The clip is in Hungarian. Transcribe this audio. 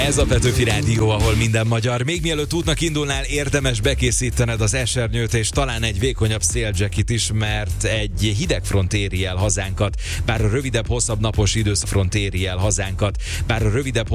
Ez a Petőfi Rádió, ahol minden magyar. Még mielőtt útnak indulnál, érdemes bekészítened az esernyőt, és talán egy vékonyabb széljacket is, mert egy hideg front éri el hazánkat, bár a rövidebb, hosszabb napos időszak front éri el hazánkat, bár a rövidebb,